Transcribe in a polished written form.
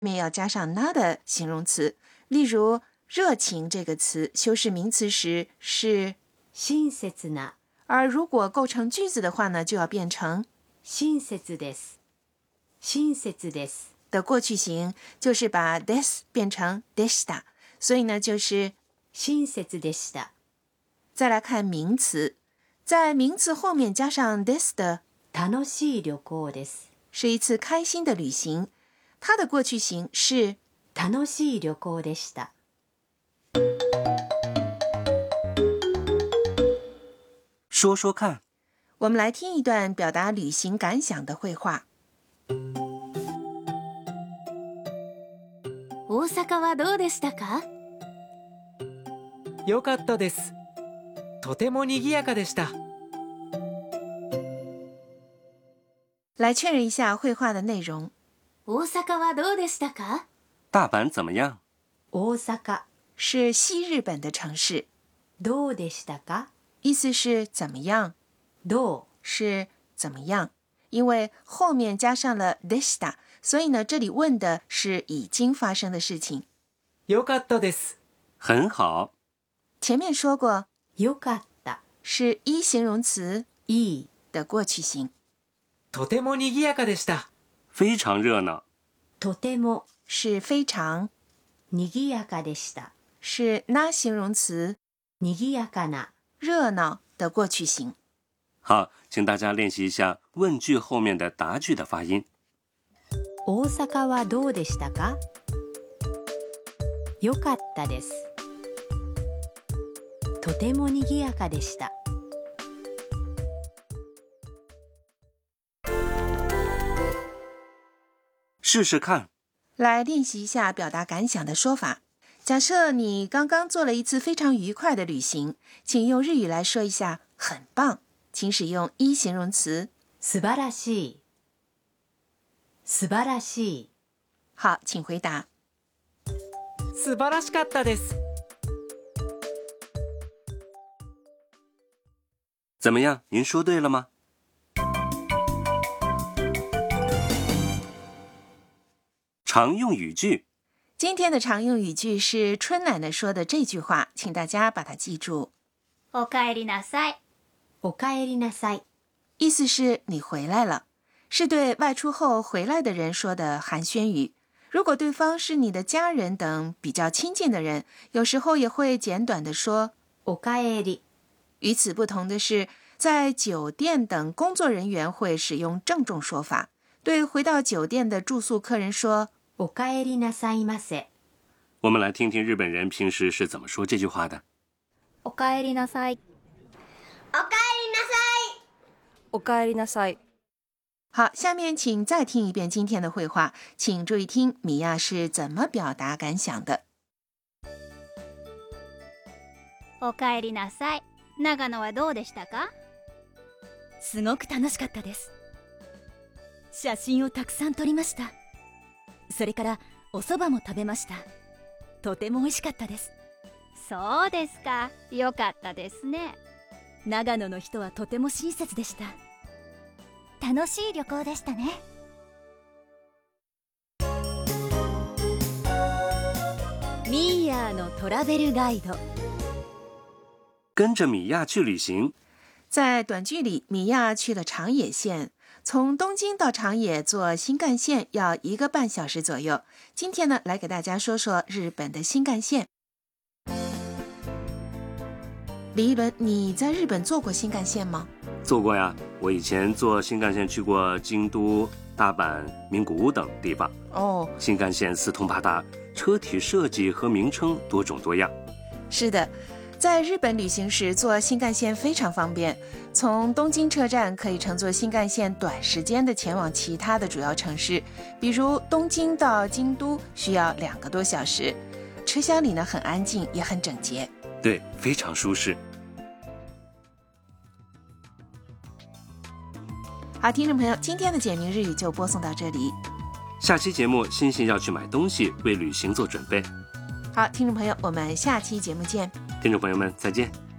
面要加上那的形容词，例如热情这个词修饰名词时是親切な， 而如果构成句子的话呢，就要变成親切です。親切です。 的过去形，就是把 des 变成 deshita， 所以呢就是親切でした。 再来看名词，在名词后面加上 des 的楽しい旅行です。 是一次开心的旅行，它的过去形是楽しい旅行でした。 说说看， 我们来听一段表达旅行感想的绘画。 大阪はどうでしたか？ 良かったです。とても賑やかでした。 来确认一下绘画的内容。 大阪はどうでしたか？ 大阪怎么样？ 大阪是西日本的城市， どうでしたか？ 意思是怎么样， どう是怎么样，因为后面加上了 deshita， 所以呢，这里问的是已经发生的事情。 良かったです。 很好。 前面说过， 良かった是一形容词いい的过去形。 とても賑やかでした。 非常热闹。 とても是非常， 賑やかでした。 是那形容词賑やかな热闹的过去形。 好，请大家练习一下问句后面的答句的发音。 大阪はどうでしたか？良かったです。とても賑やかでした。 试试看。 来练习一下表達感想的说法。假设你刚刚做了一次非常愉快的旅行，请用日语来说一下很棒，请使用一形容词素晴らしい。素晴らしい。 好，请回答。 素晴らしかったです。 怎么样？您说对了吗？常用语句。 今天的常用语句是春奶奶说的这句话，请大家把它记住。 おかえりなさい。 おかえりなさい。 意思是你回来了，是对外出后回来的人说的寒暄语。如果对方是你的家人等比较亲近的人，有时候也会简短的说おかえり。 与此不同的是，在酒店等工作人员会使用郑重说法，对回到酒店的住宿客人说おかえりなさいませ。 我们来听听日本人平时是怎么说这句话的。 おかえりなさい。 おかえりなさい。 おかえりなさい。 好，下面请再听一遍今天的绘画，请注意听米娅是怎么表达感想的。 おかえりなさい。長野はどうでしたか？ すごく楽しかったです。写真をたくさん撮りました。それからお蕎麦も食べました。とても美味しかったです。 そうですか。よかったですね。 長野の人はとても親切でした。 楽しい旅行でしたね。 ミーヤーのトラベルガイド。 跟着米娅去旅行。 在短剧里，米娅去了长野县，从东京到长野坐新干线要1个半小时左右。今天呢，来给大家说说日本的新干线。李一伦，你在日本坐过新干线吗？ 坐过呀，我以前坐新干线去过京都、大阪、名古屋等地方。 哦， 新干线四通八达，车体设计和名称多种多样。 是的。在日本旅行时，坐新干线非常方便。从东京车站可以乘坐新干线短时间的前往其他的主要城市，比如东京到京都需要2个多小时。车厢里呢很安静，也很整洁。 对，非常舒适。 好，听众朋友，今天的简明日语就播送到这里。 下期节目，欣欣要去买东西，为旅行做准备。 好，听众朋友，我们下期节目见。 听众朋友们，再见。